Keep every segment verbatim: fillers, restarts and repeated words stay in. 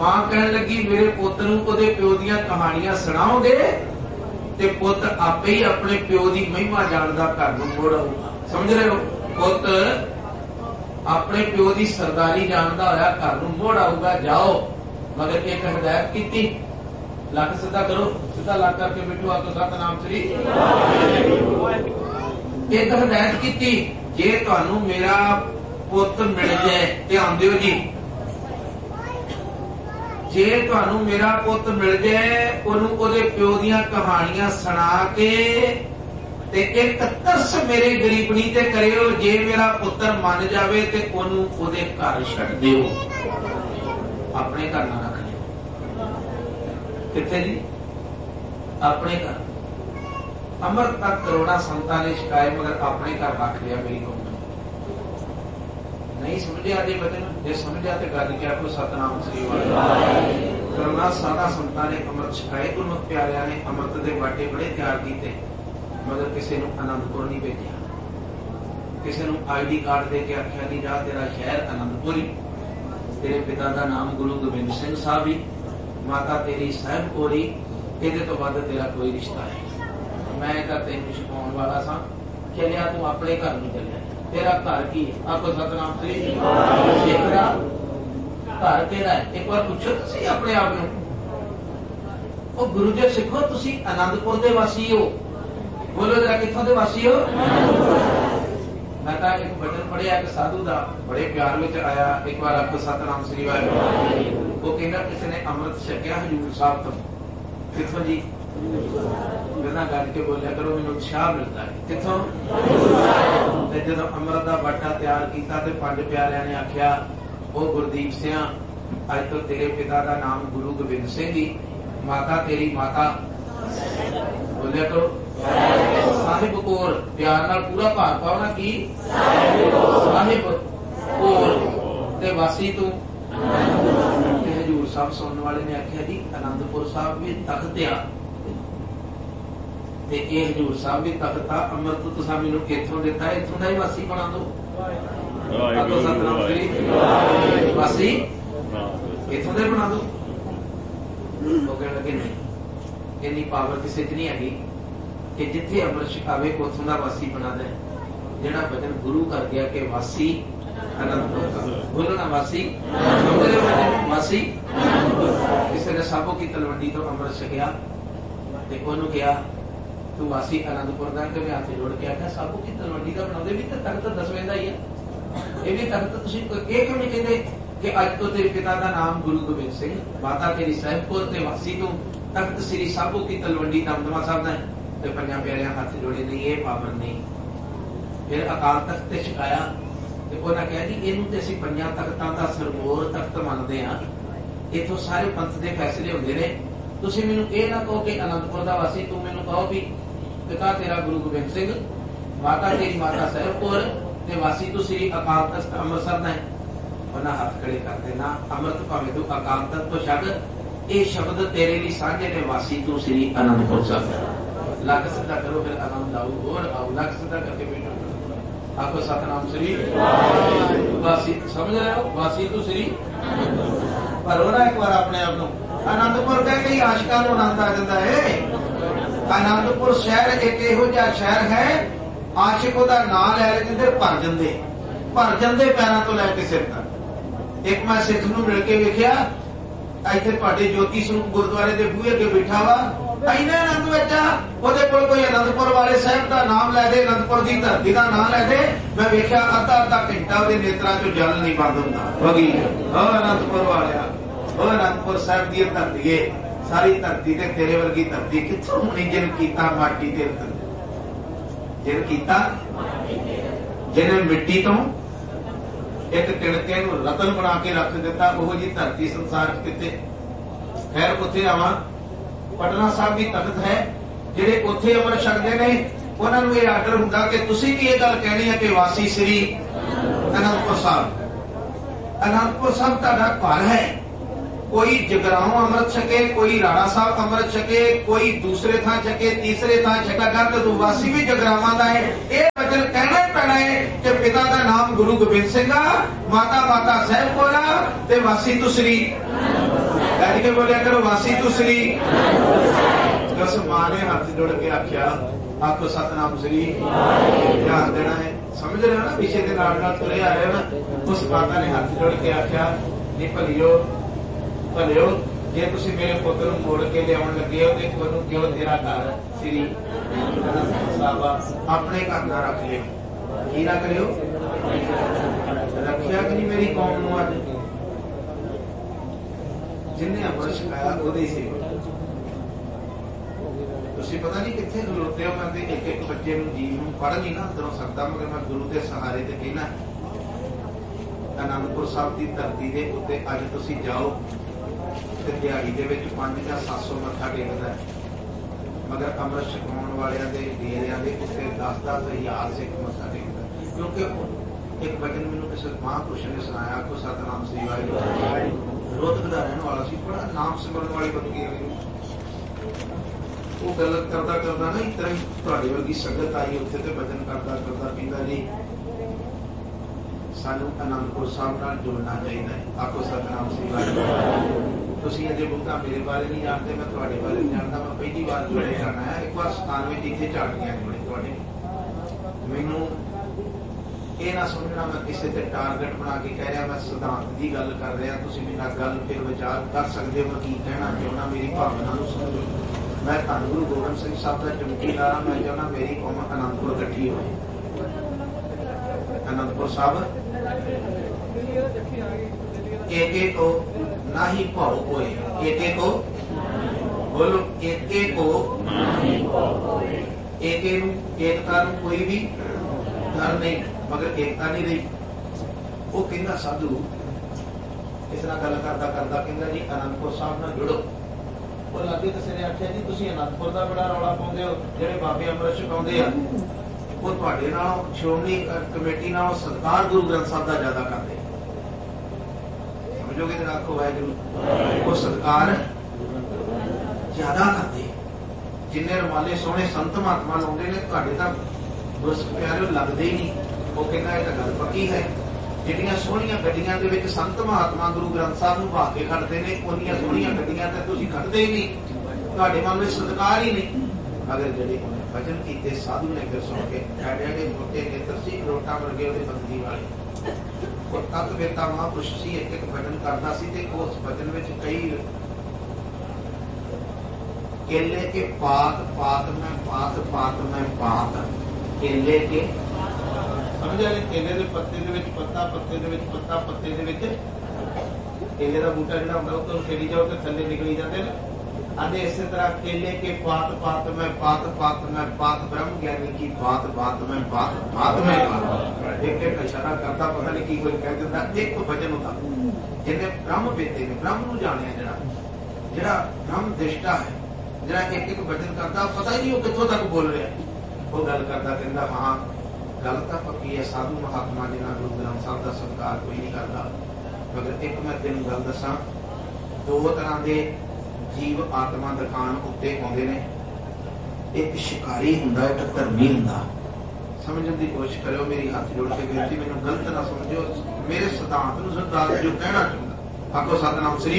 मां कहन लगी मेरे पुत नूं ओहदे प्यो दीयां कहानियां सुणाओगे ते पुत आपे ही अपने प्यो की महिमा जानदा घर नूं मोड़ आऊगा। समझ रहे हो? पुत अपने प्यो की सरदारी जानदा होया घर नूं मोड़ आऊगा। जाओ। मगर एक हिदायत की, लक सीधा करो, सीधा लक करके बैठो, आपको सतनाम श्री। एक हिदायत की, जे तुहानू मेरा पुत मिल जाए, ध्यान दिओ जी, जे तुहानू मेरा पुत मिल जाए, ओनू ओहदे प्यो दीयां कहानियां सुना के ते एक तरस मेरे गरीबनी ते करियो, जे मेरा पुत्र मन जावे ते ओनू ओहदे घर छड्ड दिओ, अपने घर ना रख लिओ। कित्थे जी? अपने घर। अमृत तक करोड़ा संतां ने छकाए, मगर अपने घर रख लिया। मेरी कौम नहीं समझिया जे बचन, जे समझिया तो गल क्या कोई सतनाम श्री वाहिगुरू। करोड़ा सारा संतां ने अमृत छकाए, गुरमुख प्यारियां ने अमृत दे बाटे बड़े तैयार किए, मगर किसी नूं आनंदपुर नहीं भेजा। किसी नूं आई डी कार्ड दे के आख्या कि जा तेरा शहर आनंदपुर ही, तेरे पिता का नाम गुरु गोबिंद सिंह साहब ही, माता तेरी साहिब कोरी, इहदे तो बाद तेरा कोई रिश्ता है। मैं तो तेन छुपाउण वाला सा, चलिया तू अपने घर नहीं चलिया। तेरा घर की है? आपको सतनाम श्री। तेरा घर तेरा है? एक बार पूछो तुसी अपने आप में। ओ गुरु जी सिखो, तुसी आनंदपुर दे वासी हो। बोलो जरा, कित्थों दे वासी हो? मैं कहा एक वचन पढ़िया एक साधु का, बड़े प्यार में आया। एक बार आपको सतनाम श्री वाहिगुरू। वो कहना किसी ने अमृत छकिया हजूर साहब तो, कित्थों जी? बिना गल के बोलिया करो, मैनूं उत्साह मिलता है। कित्थों? जो अमृत का बाटा तैयार किया तो पंज प्यारियां ने आख्या, ओ गुरदीप सिंह, अज तो तेरे पिता का नाम गुरु गोबिंद सिंह जी, माता तेरी माता बोलिया करो साहिब कौर। प्यार नाल पूरा भार पाओ ना, की साहिब कौर ते वासी तू। हजूर साहब सुनने वाले ने आख्या जी आनंदपुर साहब भी तख्त आ, ते ये हजूर साहब भी तख्त आ, अमृत तुसा मैनूं इत्थों दिता, इत्थों का ही वासी बना दो। सतनाम श्री। वासी इत्थों का बना दो। वो कहने लगे नहीं, इन्नी पावर किसी च नहीं हैगी कि जिथे अमृत छकावे उथों का वासी बना दे। जिहड़ा वचन गुरु कर गया कि वासी आनंदपुर का, बोलो ना वासी, वासी। किसी ने साबो की तलवंडी तो अमृत छकिया, उन्होंने कहा तू वासी आनंदपुर का, मैं हाथ जोड़ के आख्या साबो की तलवंडी का बनाते भी तो तख्त दसवें का ही है, ये भी तख्त तुसीं ये क्यों नहीं कहते कि अज तो तेरे पिता का नाम गुरु गोबिंद सिंह, माता तेरी साहिब कौर ते वासी तू तख्त श्री साबो की तलवंडी दमदमा साहब का ते पंजां प्यारियां हाथ जोड़े, नहीं ये पावन नहीं। फिर अकाल तख्त ते छकाया ते उन्होंने कहा जी इनू ते असीं पंजां तख्तां दा सरमोर तख्त मनदे हां, इत्थों सारे पंथ दे फैसले हुंदे ने। तुसीं मैनूं इह ना कहो कि आनंदपुर दा वासी, तू मैनूं कहो भी पिता तेरा गुरु गोबिंद सिंह, माता तेरी माता साहिब कौर ते वासी तू श्री अकाल तख्त अमृतसर दा है। उन्हें हाथ खड़े कर देना, अमृत भावें तू अकाल तख्त तो छड्ड, ये शब्द तेरे लिए साझे ने, वासी तू श्री आनंदपुर साहब। लक सीधा करो, फिर आनंद आऊ और आऊ। लक सीधा करके बैठो, आपको सतनाम श्री। वासी समझ रहे हो? वासी तू श्री भरो ना एक बार अपने आप को। आनंदपुर कह के आशिकां नूं आनंद आ जाता है। आनंदपुर शहर एक इहो जिहा शहर है, आशिक उहदा नाम लै लेंदे भर जांदे, भर जांदे पैरां तो लैके सिर तक। एक मैं सिख नूं मिल के वेखिया, इत्थे तुहाडे ज्योति स्वरूप गुरुद्वारे दे बूहे अगे बैठा वा, इन्ने आनंद विच आ, ओहदे कोल कोई आनंदपुर वाले साहब दा नाम लै दे, आनंदपुर दी धरती दा नाम लै दे, मैं वेखिया अद्धा अद्धा घंटा ओहदे नेत्रां चों जल नहीं बंद हुंदा। वगी ओ आनंदपुर वालिया, ओ आनंदपुर साहब दी धरती है, सारी धरती ते तेरे वर्गी धरती कित्थों होनी जिन कीता माटी ते जिन कीता, जिन्हें मिट्टी तो एक तिणके नूं रतन बना के रख दिता, ओहो जी धरती संसार किते। खैर उत्थे आवां, पटना साहब भी तख्त है, जिहड़े उत्थे अमर छकदे ने उन्हां नूं इह आर्डर हुंदा कि तुसीं भी इह गल कहनी है कि वासी श्री आनंदपुर साहब। आनंदपुर साहब तुहाडा घर है, कोई जगराओं अमृत छके, कोई राणा साहब अमृत छके, कोई दूसरे थां छके, तीसरे थां छका, तो तू वासी भी जगरावां दा है। यह वचन कहना ही पैना है कि पिता का नाम गुरु गोबिंद सिंह, माता माता साहिब कौर ते वासी तू श्री ਗੱਜ ਕੇ ਬੋਲਿਆ ਕਰੋ ਵਾਸੀ ਤੁਸਰੀ। ਉਸ ਮਾਂ ਨੇ ਹੱਥ ਜੋੜ ਕੇ ਆਖਿਆ, ਆਖੋ ਸਤਨਾਮ ਸ੍ਰੀ। ਧਿਆਨ ਦੇਣਾ ਹੈ, ਸਮਝ ਰਹੇ ਹੋ ਨਾ, ਵਿਸ਼ੇ ਦੇ ਨਾਲ ਨਾਲ ਤੁਰੇ ਆ ਰਹੇ ਹੋ ਨਾ। ਉਸ ਮਾਤਾ ਨੇ ਹੱਥ ਜੋੜ ਕੇ ਆਖਿਆ, ਨਹੀਂ ਭਲਿਓ ਭਲਿਓ, ਜੇ ਤੁਸੀਂ ਮੇਰੇ ਪੁੱਤ ਨੂੰ ਮੋੜ ਕੇ ਲਿਆਉਣ ਲੱਗੇ ਹੋ ਤੇ ਤੁਹਾਨੂੰ ਕਿਉਂ ਤੇਰਾ ਘਰ ਸ੍ਰੀ ਸਾਹਿਬ ਆਪਣੇ ਘਰ ਦਾ ਰੱਖ ਲਿਓ। ਕੀ ਰੱਖ ਲਿਓ? ਰੱਖਿਆ ਕਿ ਨਹੀਂ ਮੇਰੀ ਕੌਮ ਨੂੰ? ਅੱਜ ਜਿੰਨੇ ਅੰਮ੍ਰਿਤ ਛਕਾਇਆ ਉਹਦੇ ਹੀ ਸੇਵਾ। ਤੁਸੀਂ ਪਤਾ ਨਹੀਂ ਕਿੱਥੇ ਖਲੋਤੇ ਹੋ। ਮੈਂ ਤੇ ਇੱਕ ਇੱਕ ਬੱਚੇ ਨੂੰ ਜੀਵ ਨੂੰ ਪੜ੍ਹ ਨਹੀਂ ਨਾ ਅੰਦਰੋਂ ਸਕਦਾ, ਮਗਰ ਮੈਂ ਗੁਰੂ ਦੇ ਸਹਾਰੇ ਤੇ ਕਹਿਣਾ, ਅਨੰਦਪੁਰ ਸਾਹਿਬ ਦੀ ਧਰਤੀ ਦੇ ਉੱਤੇ ਅੱਜ ਤੁਸੀਂ ਜਾਓ ਤੇ ਦਿਹਾੜੀ ਦੇ ਵਿੱਚ ਪੰਜ ਜਾਂ ਸੱਤ ਸੌ ਮੱਥਾ ਟੇਕਦਾ, ਮਗਰ ਅੰਮ੍ਰਿਤ ਛਕਾਉਣ ਵਾਲਿਆਂ ਦੇ ਡੇਰਿਆਂ ਦੇ ਉੱਤੇ ਦਸ ਦਸ ਹਜ਼ਾਰ ਸਿੱਖ ਮੱਥਾ ਟੇਕਦਾ। ਕਿਉਂਕਿ ਇੱਕ ਵਚਨ ਮੈਨੂੰ ਕਿਸੇ ਮਹਾਂਪੁਰਸ਼ ਨੇ ਸੁਣਾਇਆ, ਕੋ ਸਤਨਾਮ ਸ੍ਰੀ ਵਾਹਿਗੁਰੂ। ਰੋਹਤਕ ਦਾ ਰਹਿਣ ਵਾਲਾ ਸੀ, ਬੜਾ ਨਾਮ ਸਿਮਰਨ ਵਾਲੀ ਬੰਦਗੀ ਹੋਈ। ਉਹ ਗੱਲ ਕਰਦਾ ਕਰਦਾ ਨਾ ਇਸ ਤਰ੍ਹਾਂ ਹੀ ਤੁਹਾਡੇ ਵਰਗੀ ਸੰਗਤ ਆਈ ਉੱਥੇ ਤੇ ਵਚਨ ਕਰਦਾ ਕਰਦਾ ਕਹਿੰਦਾ ਜੀ ਸਾਨੂੰ ਅਨੰਦਪੁਰ ਸਾਹਿਬ ਨਾਲ ਜੁੜਨਾ ਚਾਹੀਦਾ ਹੈ। ਆਖੋ ਸਤਨਾਮ ਸ੍ਰੀ ਵਾਹਿਗੁਰੂ। ਤੁਸੀਂ ਅਜੇ ਬਹੁਤਾ ਮੇਰੇ ਬਾਰੇ ਨਹੀਂ ਜਾਣਦੇ, ਮੈਂ ਤੁਹਾਡੇ ਬਾਰੇ ਨਹੀਂ ਜਾਣਦਾ। ਮੈਂ ਪਹਿਲੀ ਵਾਰ ਜੁੜੇ ਜਾਣਾ ਹੈ। ਇੱਕ ਵਾਰ ਸਥਾਨ ਵਿੱਚ ਇੱਥੇ ਝਾੜੀਆਂ ਜੁੜੇ ਤੁਹਾਡੇ। ਮੈਨੂੰ ਇਹ ਨਾ ਸਮਝਣਾ ਮੈਂ ਕਿਸੇ ਤੇ ਟਾਰਗੇਟ ਬਣਾ ਕੇ ਕਹਿ ਰਿਹਾ, ਮੈਂ ਸਿਧਾਂਤ ਦੀ ਗੱਲ ਕਰ ਰਿਹਾ। ਤੁਸੀਂ ਮੇਰੇ ਨਾਲ ਗੱਲ ਫਿਰ ਵਿਚਾਰ ਕਰ ਸਕਦੇ ਹੋ ਮੈਂ ਕੀ ਕਹਿਣਾ ਚਾਹੁੰਦਾ। ਮੇਰੀ ਭਾਵਨਾ ਨੂੰ ਸਮਝੋ। ਮੈਂ ਧੰਨ ਗੁਰੂ ਗੋਬਿੰਦ ਸਿੰਘ ਸਾਹਿਬ ਦਾ ਚਮਕੀਦਾਰ ਹਾਂ। ਮੈਂ ਚਾਹੁੰਦਾ ਮੇਰੀ ਕੌਮ ਅਨੰਦਪੁਰ ਇਕੱਠੀ ਹੋਏ। ਅਨੰਦਪੁਰ ਸਾਹਿਬ ਏਕੇ ਕੋ ਨਾਹੀ ਭਾਉ ਕੋਏ। ਏਕੇ ਕੋ ਬੋਲੋ, ਏਕੇ ਕੋ ਏਕੇ ਨੂੰ, ਏਕਤਾ ਨੂੰ ਕੋਈ ਵੀ ਡਰ ਨਹੀਂ, ਮਗਰ ਏਕਤਾ ਨਹੀਂ ਰਹੀ। ਉਹ ਕਹਿੰਦਾ ਸਾਧੂ ਇਸ ਤਰ੍ਹਾਂ ਗੱਲ ਕਰਦਾ ਕਰਦਾ ਕਹਿੰਦਾ ਜੀ ਅਨੰਦਪੁਰ ਸਾਹਿਬ ਨਾਲ ਜੁੜੋ। ਉਹ ਲਾਗੇ ਕਿਸੇ ਨੇ ਆਖਿਆ ਜੀ ਤੁਸੀਂ ਅਨੰਦਪੁਰ ਦਾ ਬੜਾ ਰੌਲਾ ਪਾਉਂਦੇ ਹੋ, ਜਿਹੜੇ ਬਾਬੇ ਅੰਮ੍ਰਿਤ ਛਕਾਉਂਦੇ ਆ ਉਹ ਤੁਹਾਡੇ ਨਾਲ ਸ਼੍ਰੋਮਣੀ ਕਮੇਟੀ ਨਾਲ ਸਤਿਕਾਰ ਗੁਰੂ ਗ੍ਰੰਥ ਸਾਹਿਬ ਦਾ ਜ਼ਿਆਦਾ ਕਰਦੇ। ਸਮਝੋਗੇ ਤੇ ਆਖੋ ਵਾਹਿਗੁਰੂ। ਉਹ ਸਤਿਕਾਰ ਜ਼ਿਆਦਾ ਕਰਦੇ। ਜਿੰਨੇ ਰੁਮਾਲੇ ਸੋਹਣੇ ਸੰਤ ਮਹਾਤਮਾ ਲਾਉਂਦੇ ਨੇ ਤੁਹਾਡੇ ਤਾਂ ਬਸ ਪਿਆਰੇ ਲੱਗਦੇ ਹੀ ਨਹੀਂ। ਉਹ ਕਹਿੰਦਾ ਇਹ ਤਾਂ ਗੱਲ ਪੱਕੀ ਹੈ। ਜਿਹੜੀਆਂ ਸੋਹਣੀਆਂ ਗੱਡੀਆਂ ਦੇ ਵਿੱਚ ਸੰਤ ਮਹਾਤਮਾ ਗੁਰੂ ਗ੍ਰੰਥ ਸਾਹਿਬ ਨੂੰ ਬਹਾ ਕੇ ਖੜਦੇ ਨੇ, ਉਹਨੀਆਂ ਸੋਹਣੀਆਂ ਗੱਡੀਆਂ ਤੇ ਤੁਸੀਂ ਖੜਦੇ ਹੀ ਨਹੀਂ। ਤੁਹਾਡੇ ਮਨ ਵਿੱਚ ਸਤਿਕਾਰ ਹੀ ਨਹੀਂ। ਅਗਰ ਜਿਹੜੇ ਉਹਨੇ ਭਜਨ ਕੀਤੇ ਸਾਧੂ ਨੇ ਫਿਰ ਸੁਣ ਕੇ ਐਡੇ ਐਡੇ ਮੋਟੇ ਨੇਤਰ ਸੀ, ਰੋਟਾਂ ਵਰਗੇ ਉਹਦੇ ਬੰਦਗੀ ਵਾਲੇ। ਉਹ ਤਤ ਵੇਤਾ ਮਹਾਂਪੁਰਸ਼ ਸੀ। ਇੱਕ ਇੱਕ ਭਜਨ ਕਰਦਾ ਸੀ ਤੇ ਉਸ ਭਜਨ ਵਿੱਚ ਕਈ ਕੇਲੇ ਕੇ ਪਾਤ ਪਾਤ ਮੈਂ ਪਾਤ ਪਾਤ ਮੈਂ ਪਾਤ ਕੇਲੇ ਕੇ ਸਮਝ ਆਏ। ਕੇਲੇ ਦੇ ਪੱਤੇ ਦੇ ਵਿੱਚ ਪੱਤਾ, ਪੱਤੇ ਦੇ ਵਿੱਚ ਪੱਤਾ, ਪੱਤੇ ਦੇ ਵਿੱਚ ਕੇਲੇ ਦਾ ਬੂਟਾ ਜਿਹੜਾ ਹੁੰਦਾ ਉਹ ਤੋਂ ਖੇੜੀ ਜਾਓ ਤੇ ਥੱਲੇ ਨਿਕਲੀ ਜਾਂਦੇ ਨੇ। आधे इसी तरह केले के पात पात में पात पात में पात ब्रह्म ज्ञानी की बात बात में बात बात में बात। एक एक इशारा करता पता नहीं की कोई कह देता एक तो भजन होता जिन्हें ब्रह्म बेते ने ब्रह्म नूं जाने जरा जरा ब्रह्म दृष्टा है जरा एक एक भजन करता पता ही नहीं वो कितों तक बोल रहा। वो गल करता कहता हाँ गल तो पक्की है साधु महात्मा जिन्होंने गुरु ग्रंथ साहब का सत्कार कोई नहीं करता। मगर एक मैं तेन गल दसा दो तरह के जीव आत्मा दुकान उत्ते आउंदे ने। एक शिकारी हुंदा एक धर्मी हुंदा। समझने की कोशिश करो मेरी हाथ जोड़ के बेनती मैनूं गलत ना समझो मेरे सिद्धांत नूं सरदार जो कहना चाहुंदा आखो सतनाम श्री।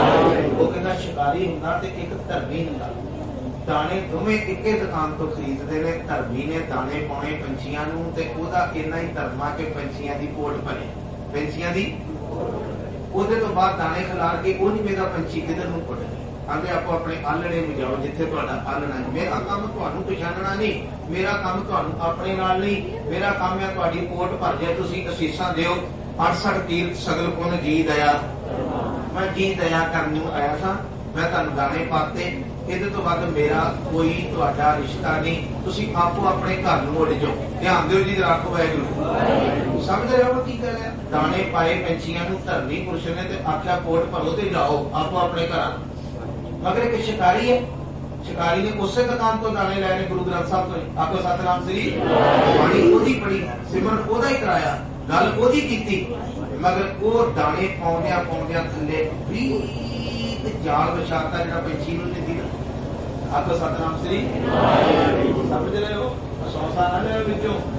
वो कहंदा शिकारी हुंदा ते एक धर्मी हुंदा। दाने दोवें इक्के दुकान तो खरीदते ने। धर्मी ने दाने पाने पंछियां नूं ते ओहदा इन्ना ही धर्मा के पंछियां दी पोट भरे पंछियां दी ओहदे तो बाद दाने खिलार के वो नहीं मेरा पंछी किधर नूं पुट आगे आपो अपने आलणे में जाओ जिथे तुहाडा आलना है। मेरा काम तुहानूं पछाणना नहीं मेरा काम तुहानूं अपने नाल नहीं मेरा काम है तुहाडी पोट भर जाए तुसीं असीसां दिओ अड़सठ तीर्थ सगल पुन जी दया। मैं जी दया करन नूं आया था मैं तुहानूं दाने पाते ਇਹਦੇ ਤੋਂ ਬਾਅਦ ਮੇਰਾ ਕੋਈ ਤੁਹਾਡਾ ਰਿਸ਼ਤਾ ਨਹੀਂ। ਤੁਸੀਂ ਆਪੋ ਆਪਣੇ ਘਰ ਨੂੰ ਉੱਡ ਜਾਓ। ਧਿਆਨ ਦਿਓ ਜੀ ਰੱਖੋ ਵਾਹਿਗੁਰੂ। ਸਮਝ ਰਹੇ ਹੋ ਕੀ ਕਰ ਰਿਹਾ। ਦਾਣੇ ਪਾਏ ਪੰਛੀਆਂ ਨੂੰ ਧਰਮੀ ਪੁਰਸ਼ ਨੇ ਤੇ ਆਖਿਆ ਕੋਟ ਭਰੋ ਤੇ ਜਾਓ ਆਪੋ ਆਪਣੇ ਘਰਾਂ। ਮਗਰ ਇੱਕ ਸ਼ਿਕਾਰੀ ਹੈ ਸ਼ਿਕਾਰੀ ਨੇ ਉਸੇ ਦੁਕਾਨ ਤੋਂ ਦਾਣੇ ਲੈਣੇ ਗੁਰੂ ਗ੍ਰੰਥ ਸਾਹਿਬ ਤੋਂ। ਆਖੋ ਸਤਨਾਮ ਸ੍ਰੀ। ਬਾਣੀ ਉਹਦੀ ਪੜੀ ਸਿਮਰਨ ਉਹਦਾ ਹੀ ਕਰਾਇਆ ਗੱਲ ਉਹਦੀ ਕੀਤੀ। ਮਗਰ ਉਹ ਦਾਣੇ ਪਾਉਂਦਿਆਂ ਪਾਉਂਦਿਆਂ ਥੱਲੇ ਵੀ जाल विछाता जो पंछी नहीं आखो सतनाम श्री। समझ रहे हो सौ साल ना ले